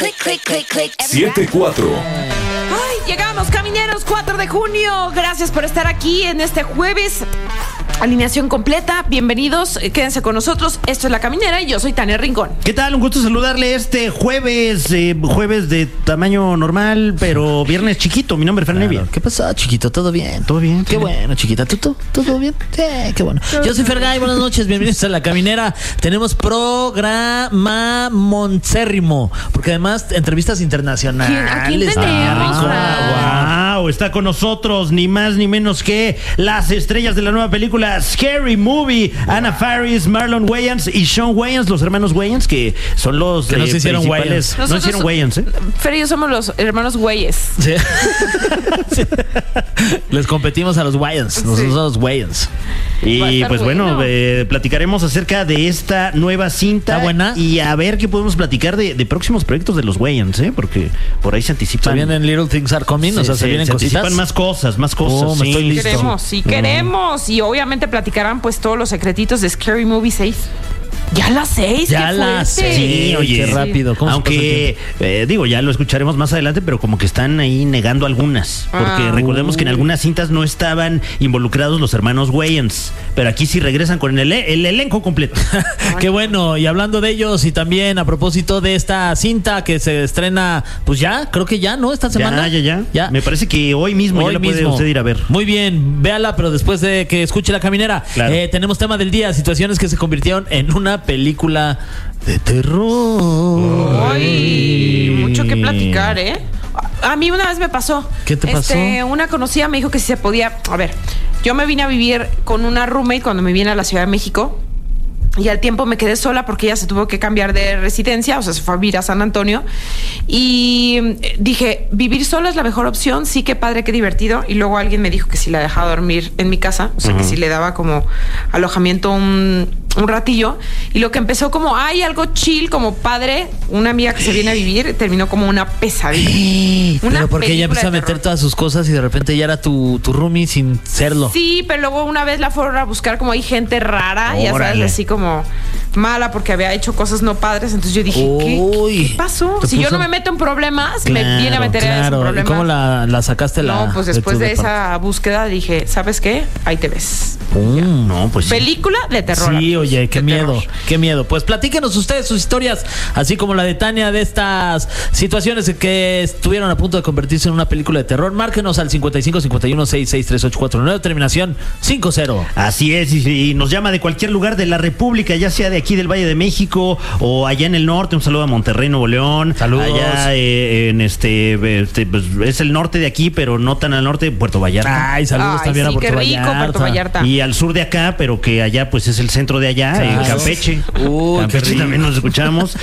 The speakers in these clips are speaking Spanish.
7-4. Ay, llegamos, camineros, 4 de junio. Gracias por estar aquí en este jueves. Alineación completa, bienvenidos, quédense con nosotros. Esto es La Caminera y yo soy Tania Rincón. ¿Qué tal? Un gusto saludarle este jueves de tamaño normal, pero viernes chiquito. Mi nombre es Fran Evia. ¿Qué pasa, chiquito? ¿Todo bien? ¿Todo bien? Qué bueno, chiquita. ¿Todo bien? Sí, qué bueno. Yo soy Fergay, buenas noches, bienvenidos a La Caminera. Tenemos programa moncérrimo, porque además entrevistas internacionales. ¿A quién tenemos? Wow, está con nosotros ni más ni menos que las estrellas de la nueva película Scary Movie, Anna Faris, Marlon Wayans y Sean Wayans, los hermanos Wayans, que son los que no se hicieron principales. Wayans. No hicieron Wayans, ¿eh? Fer y yo somos los hermanos Güeyes. Sí. Sí. Les competimos a los Wayans, nosotros somos los Wayans. Y pues bueno, platicaremos acerca de esta nueva cinta. ¿Está buena? Y a ver qué podemos platicar de próximos proyectos de los Wayans, ¿eh? Porque por ahí se anticipan. Se vienen Little Things Are Coming, o sea, se vienen cositas. Anticipan más cosas. Sí. Estoy listo. Queremos. Y obviamente platicarán pues todos los secretitos de Scary Movie 6. Ya las 6. Ya las 6. Sí, oye, qué rápido. Aunque, ya lo escucharemos más adelante, pero como que están ahí negando algunas. Porque recordemos que en algunas cintas no estaban involucrados los hermanos Wayans. Pero aquí sí regresan con el elenco completo. Qué bueno. Y hablando de ellos, y también a propósito de esta cinta que se estrena, pues ya, creo que ya, ¿no? Esta semana. Ya. Me parece que hoy mismo ya la puede usted ir a ver. Muy bien, véala, pero después de que escuche La Caminera. Claro. Tenemos tema del día, situaciones que se convirtieron en una película de terror. Ay, mucho que platicar, ¿eh? A mí una vez me pasó. ¿Qué te pasó? Una conocida me dijo que si se podía. A ver, yo me vine a vivir con una roommate cuando me vine a la Ciudad de México. Y al tiempo me quedé sola porque ella se tuvo que cambiar de residencia, o sea, se fue a vivir a San Antonio. Y dije, vivir sola es la mejor opción, sí, qué padre, qué divertido. Y luego alguien me dijo que si la dejaba dormir en mi casa, o sea, que si le daba como alojamiento un ratillo. Y lo que empezó como, algo chill, como padre, una amiga que se viene a vivir, terminó como una pesadilla. Pero porque ella empezó a meter todas sus cosas y de repente ya era tu roomie sin serlo. Sí, pero luego una vez la fueron a buscar como hay gente rara, ya sabes, así como mala porque había hecho cosas no padres. Entonces yo dije, ¿qué pasó? Si yo no me meto en problemas, me viene a meter en problemas. ¿Y cómo la sacaste? No, pues después de esa búsqueda dije, ¿sabes qué? Ahí te ves. No, pues película de terror. Sí, oye, qué miedo. Pues platíquenos ustedes sus historias, así como la de Tania, de estas situaciones que estuvieron a punto de convertirse en una película de terror. Márquenos al 55 51 66 3849, terminación 50. Así es, y nos llama de cualquier lugar de la República, ya sea de aquí del Valle de México o allá en el norte. Un saludo a Monterrey, Nuevo León. Saludos. Allá en pues es el norte de aquí, pero no tan al norte, Puerto Vallarta. Saludos también a Puerto Vallarta. Puerto Vallarta. Y al sur de acá, pero que allá pues es el centro de allá, en Campeche. Campeche también nos escuchamos.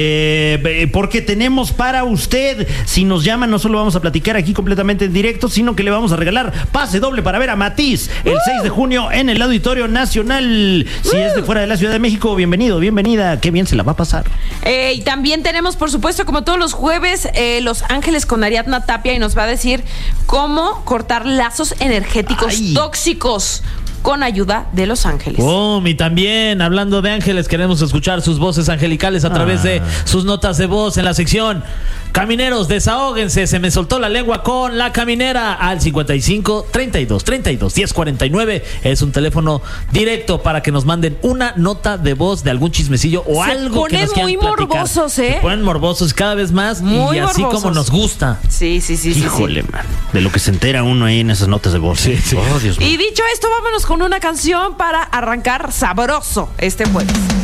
Porque tenemos para usted, si nos llaman, no solo vamos a platicar aquí completamente en directo, sino que le vamos a regalar pase doble para ver a Matiz el 6 de junio en el Auditorio Nacional. Si es de fuera de la Ciudad de México, bienvenido, bienvenida, qué bien se la va a pasar. Y también tenemos, por supuesto, como todos los jueves, Los Ángeles con Ariadna Tapia, y nos va a decir cómo cortar lazos energéticos tóxicos con ayuda de Los Ángeles. Y también, hablando de ángeles, queremos escuchar sus voces angelicales a través de sus notas de voz en la sección Camineros, desahóguense, se me soltó la lengua con La Caminera al 55 32 32 10 49. Es un teléfono directo para que nos manden una nota de voz de algún chismecillo o algo que nos quieran platicar. Morbosos, Se ponen morbosos cada vez más, muy y así morbosos, como nos gusta. Sí. Híjole, man, de lo que se entera uno ahí en esas notas de voz. Sí. Oh, Dios mío. Y dicho esto, vámonos con una canción para arrancar sabroso este jueves.